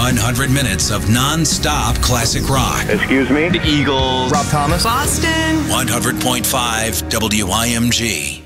100 minutes of non-stop classic rock. Excuse me? The Eagles. Rob Thomas. Boston. 100.5 WIMG.